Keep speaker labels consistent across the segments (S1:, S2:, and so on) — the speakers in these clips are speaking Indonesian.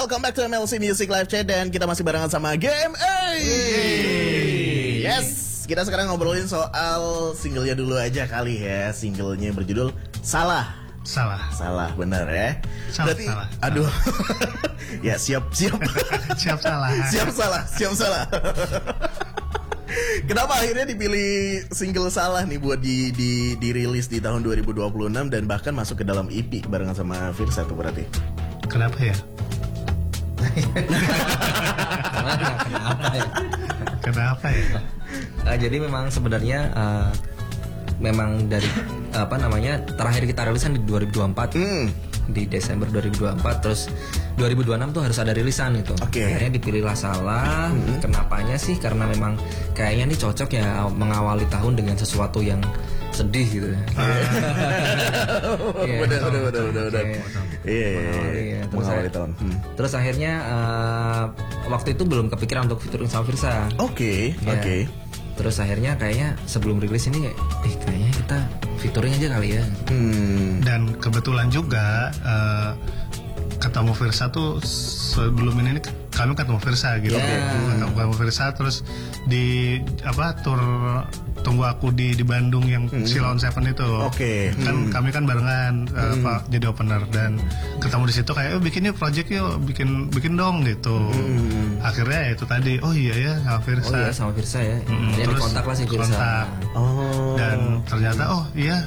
S1: welcome back to MLC Music Live Chat. Dan kita masih barengan sama GMA. Yes, kita sekarang ngobrolin soal singlenya dulu aja kali ya. Singlenya berjudul Salah, benar ya. Berarti, salah. Aduh. Ya, siap. Siap salah. Kenapa akhirnya dipilih single Salah nih buat dirilis di tahun 2026 dan bahkan masuk ke dalam EP barengan sama Firsa tuh berarti?
S2: Kenapa ya? Kenapa ya?
S3: Jadi memang sebenarnya memang dari terakhir kita rilisan di 2024 di Desember 2024, terus 2026 tuh harus ada rilisan itu. Akhirnya dipilihlah Salah. Kenapanya sih? Karena memang kayaknya nih cocok ya mengawali tahun dengan sesuatu yang sedih gitu.
S1: Benar. Iya.
S3: Terus akhirnya waktu itu belum kepikiran untuk featuring sama Firsa. Oke. Terus akhirnya kayaknya sebelum rilis ini kayaknya kita featuring aja kali ya.
S2: Dan kebetulan juga ketemu Firsa tuh sebelum ini kami ketemu Firsa gitu. Ketemu Firsa terus di tour Tunggu Aku di Bandung yang Silon Seven itu. Kan kami kan barengan jadi opener dan ketemu di situ kayak bikin yuk project yuk, bikin dong gitu. Akhirnya itu tadi sama Firsa ya.
S3: Terus kontak lah si Firsa.
S2: Dan ternyata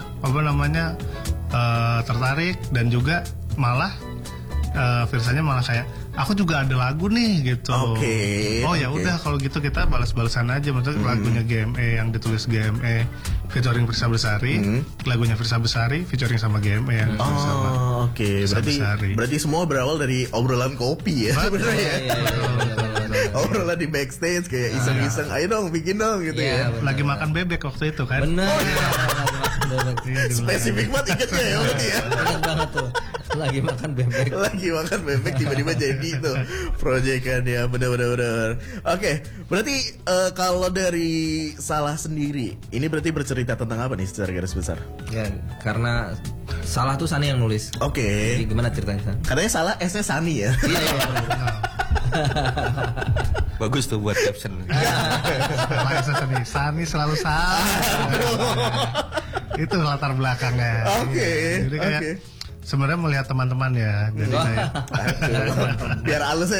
S2: tertarik dan juga malah Firsanya malah kayak aku juga ada lagu nih gitu. Udah kalau gitu kita balas-balasan aja. Maksudnya lagunya GME yang ditulis GME featuring Firsa Besari, lagunya Firsa Besari featuring sama GME yang
S1: berarti semua berawal dari obrolan kopi ya. Benar ya. Obrolan di backstage kayak iseng-iseng, ayo dong bikin dong gitu ya.
S2: Lagi makan bebek waktu itu kan.
S3: Benar.
S1: Spesifik banget ikatnya ya berarti ya.
S3: Benar banget tuh. Lagi makan bebek tiba-tiba jadi tuh proyekannya. Bener. Oke, berarti kalau dari Salah sendiri ini berarti bercerita tentang apa nih secara garis besar? Ya, karena Salah tuh Sani yang nulis. Jadi gimana ceritanya?
S1: Katanya Salah S-nya Sani ya.
S3: Iya.
S4: Bagus tuh buat caption.
S2: Sani selalu salah. Itu latar belakangnya. Jadi kayak sebenarnya melihat teman-teman ya, jadi kayak
S1: biar halus.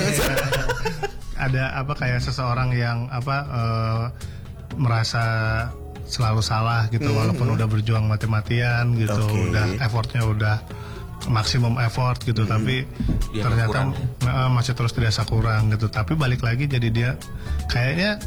S2: Ada kayak seseorang yang merasa selalu salah gitu, walaupun udah berjuang mati-matian gitu, udah effortnya udah maksimum effort gitu, tapi ternyata masih terus dirasa kurang gitu. Tapi balik lagi jadi dia kayaknya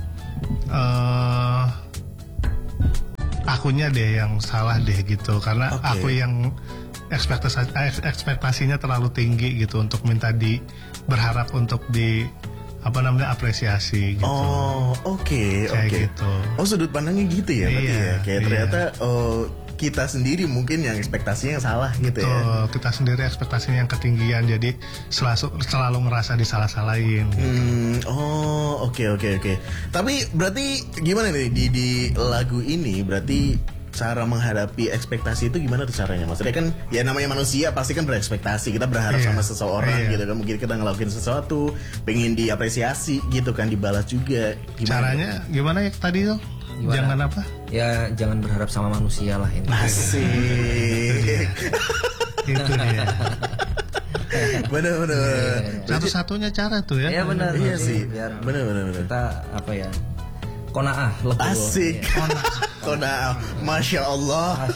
S2: akunya deh yang salah deh gitu, karena aku yang ekspektasinya terlalu tinggi gitu untuk minta berharap untuk apresiasi gitu. Gitu.
S1: Sudut pandangnya gitu ya berarti ya. Kayak ternyata kita sendiri mungkin yang ekspektasinya yang salah gitu ya.
S2: Kita sendiri ekspektasinya yang ketinggian, jadi selalu ngerasa disalah-salahin gitu.
S1: Oke. Tapi berarti gimana nih di lagu ini, berarti cara menghadapi ekspektasi itu gimana tuh caranya? Maksudnya kan ya namanya manusia pasti kan berekspektasi. Kita berharap sama seseorang gitu kan. Mungkin kita ngelakuin sesuatu, pengen diapresiasi gitu kan, dibalas juga.
S2: Caranya gimana ya tadi tuh? Jangan apa?
S3: Ya jangan berharap sama manusia lah ini.
S1: Asik.
S2: Itu dia.
S1: Bener.
S2: Satu-satunya cara tuh ya.
S3: Iya benar.
S1: Iya sih. Bener.
S3: Kita Qanaah lebih.
S1: Asik. Qanaah. Masya Allah.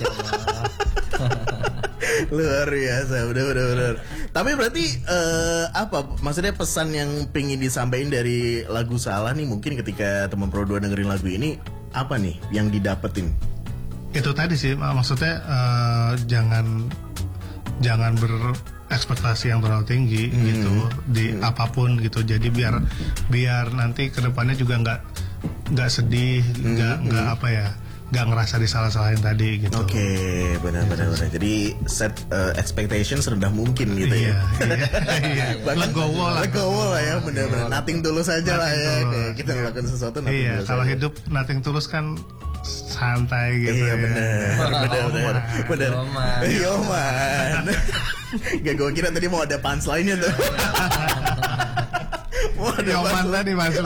S1: Luar biasa. Bener. Tapi berarti maksudnya pesan yang pengen disampaikan dari lagu Salah nih, mungkin ketika teman Pro 2 dengerin lagu ini, apa nih yang didapetin?
S2: Itu tadi sih maksudnya jangan berekspektasi yang terlalu tinggi gitu di apapun gitu. Jadi biar nanti kedepannya juga nggak sedih, nggak ngerasa disalah-salahin tadi gitu.
S1: Benar. Jadi set expectation serendah mungkin gitu ya.
S2: Iya. Legowo lah
S1: ya, benar. Nothing tulus aja lah ya. Kita melakukan sesuatu.
S2: Kalau hidup nothing tulus kan santai gitu.
S1: Iya benar. Yoman. Gak, gue kira tadi mau ada punchline-nya tuh. Mau ada
S2: Yoman tadi masuk.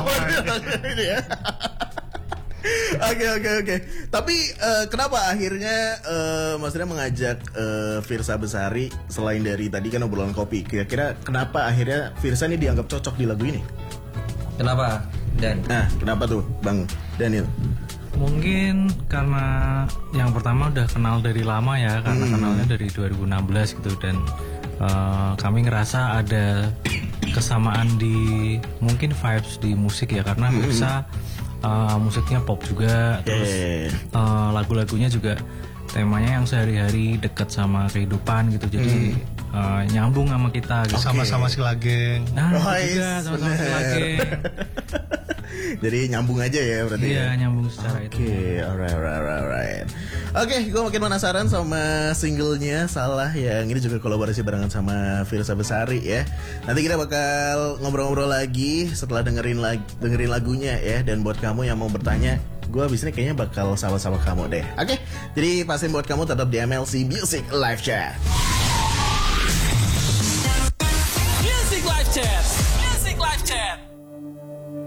S1: Oke. Tapi kenapa akhirnya Mas Ria mengajak Firsa Besari selain dari tadi kan obrolan kopi? Kira-kira kenapa akhirnya Firsa ini dianggap cocok di lagu ini?
S3: Kenapa? Dan
S1: Kenapa tuh Bang Daniel?
S5: Mungkin karena yang pertama udah kenal dari lama ya, karena kenalnya dari 2016 gitu, dan kami ngerasa ada kesamaan di mungkin vibes di musik ya, karena Firsa musiknya pop juga, terus lagu-lagunya juga temanya yang sehari-hari dekat sama kehidupan gitu, jadi nyambung sama kita gitu.
S2: Sama-sama si Lageng.
S5: Nah, juga sama-sama si Lageng.
S1: Jadi nyambung aja ya berarti.
S5: Iya, nyambung secara itu.
S1: Oke, alright. Oke, gue makin penasaran sama singlenya Salah yang ini juga kolaborasi barengan sama Firsa Besari ya. Nanti kita bakal ngobrol-ngobrol lagi setelah dengerin lagunya ya. Dan buat kamu yang mau bertanya, gue abis ini kayaknya bakal sama-sama kamu deh. Oke, jadi pastiin buat kamu tetap di MLC Music Live Chat.